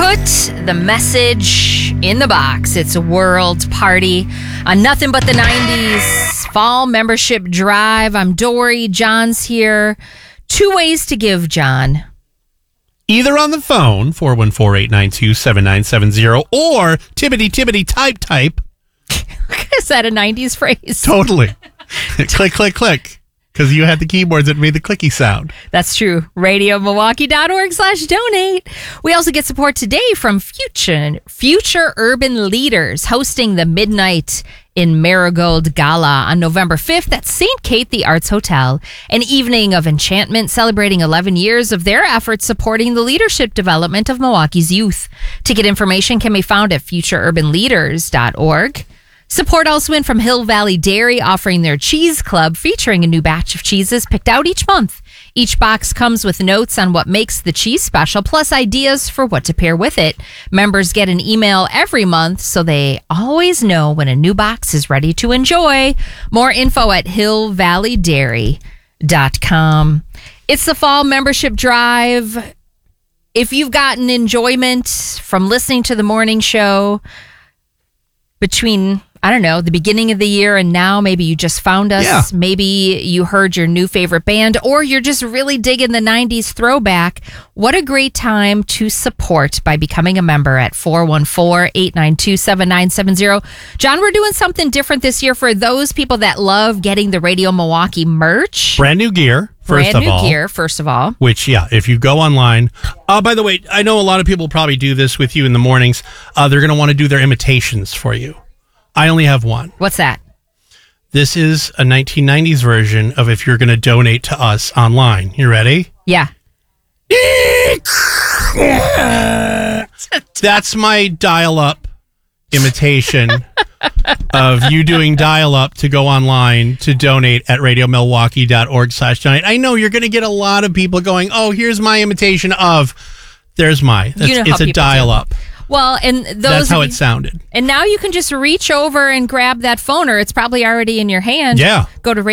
Put the message in the box. It's a world party on Nothing But the 90s Fall Membership Drive. I'm Dory. John's here. 2 ways to give, John. Either on the phone, 414-892-7970, or tippity type. Is that a 90s phrase? Totally. Click, click, click. Because you had the keyboards that made the clicky sound. That's true. RadioMilwaukee.org/donate. We also get support today from Future Urban Leaders hosting the Midnight in Marigold Gala on November 5th at St. Kate the Arts Hotel. An evening of enchantment celebrating 11 years of their efforts supporting the leadership development of Milwaukee's youth. Ticket information can be found at futureurbanleaders.org. Support also in from Hill Valley Dairy, offering their cheese club featuring a new batch of cheeses picked out each month. Each box comes with notes on what makes the cheese special, plus ideas for what to pair with it. Members get an email every month, so they always know when a new box is ready to enjoy. More info at hillvalleydairy.com. It's the Fall Membership Drive. If you've gotten enjoyment from listening to the morning show between, I don't know, the beginning of the year and now, maybe you just found us. Yeah. Maybe you heard your new favorite band, or you're just really digging the 90s throwback. What a great time to support by becoming a member at 414-892-7970. John, we're doing something different this year for those people that love getting the Radio Milwaukee merch. Brand new gear, first of all. Which, yeah, if you go online. By the way, I know a lot of people probably do this with you in the mornings. They're going to want to do their imitations for you. I only have one. What's that? This is a 1990s version of if you're going to donate to us online. You ready? Yeah. That's my dial-up imitation of you doing dial-up to go online to donate at radiomilwaukee.org/donate. I know you're going to get a lot of people going, oh, here's my imitation of, there's my. It's a dial-up. Well, and that's how it sounded. And now you can just reach over and grab that phone, or it's probably already in your hand. Yeah. Go to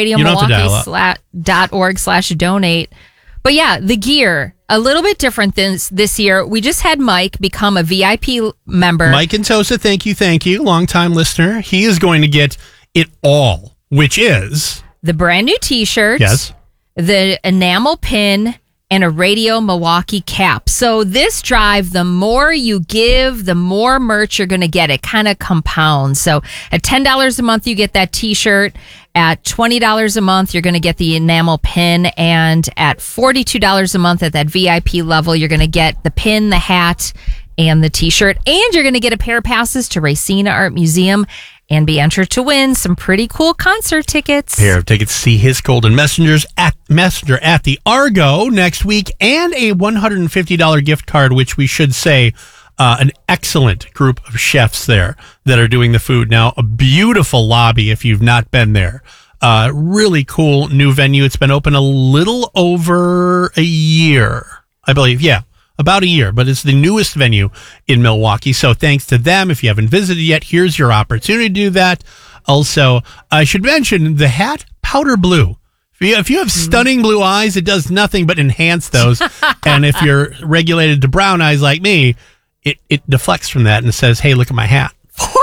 radiomilwaukee.org/donate. But yeah, the gear, a little bit different than this year. We just had Mike become a VIP member. Mike and Tosa, thank you. Longtime listener. He is going to get it all, which is the brand new t-shirt. Yes. The enamel pin, and a Radio Milwaukee cap. So this drive, the more you give, the more merch you're going to get. It kind of compounds. So at $10 a month, you get that t-shirt. At $20 a month, you're going to get the enamel pin. And at $42 a month at that VIP level, you're going to get the pin, the hat, and the t-shirt. And you're going to get a pair of passes to Racine Art Museum and be entered to win some pretty cool concert tickets. Pair of tickets to see His Golden Messenger at the Argo next week, and a $150 gift card, which we should say an excellent group of chefs there that are doing the food. Now, a beautiful lobby if you've not been there. Really cool new venue. It's been open a little over a year, I believe. Yeah. About a year, but it's the newest venue in Milwaukee. So thanks to them. If you haven't visited yet, here's your opportunity to do that. Also, I should mention the hat, powder blue. If you have stunning blue eyes, it does nothing but enhance those. And if you're regulated to brown eyes like me, it deflects from that and says, hey, look at my hat.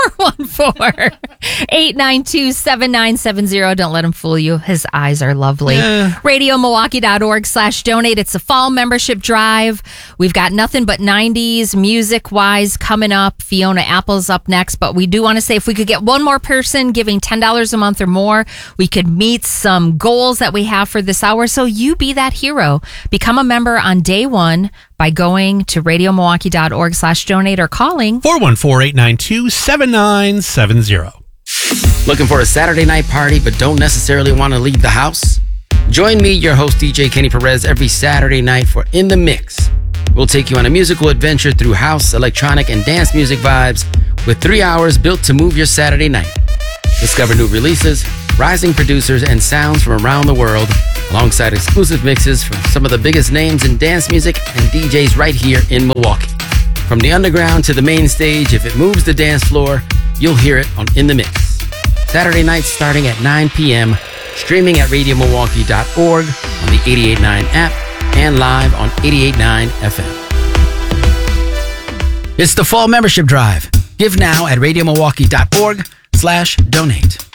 414-892-7970. Don't let him fool you. His eyes are lovely. RadioMilwaukee.org/donate. It's a fall membership drive. We've got Nothing But 90s music-wise coming up. Fiona Apple's up next. But we do want to say if we could get one more person giving $10 a month or more, we could meet some goals that we have for this hour. So you be that hero. Become a member on day one by going to radiomilwaukee.org/donate or calling 414-892-7970. Looking for a Saturday night party but don't necessarily want to leave the house? Join me, your host DJ Kenny Perez, every Saturday night for In the Mix. We'll take you on a musical adventure through house, electronic, and dance music vibes with 3 hours built to move your Saturday night. Discover new releases, rising producers, and sounds from around the world, alongside exclusive mixes from some of the biggest names in dance music and DJs right here in Milwaukee. From the underground to the main stage, if it moves the dance floor, you'll hear it on In the Mix. Saturday nights starting at 9 p.m., streaming at radiomilwaukee.org, on the 88.9 app, and live on 88.9 FM. It's the Fall Membership Drive. Give now at radiomilwaukee.org/donate.